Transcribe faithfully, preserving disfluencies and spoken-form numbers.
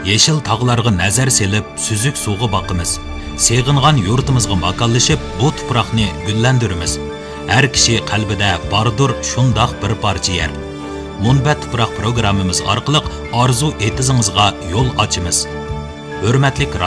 Yeşil tağlarga nazar selip, süzük suğu bakımız. Seğingan yurtimizga makanlashib, bu tuproqni gullandiramiz. Har kishi qalbida bordir shundoq bir parcha yer. Munbat tuproq programmamiz orqali orzu etizingizga yo'l ochamiz. Hurmatli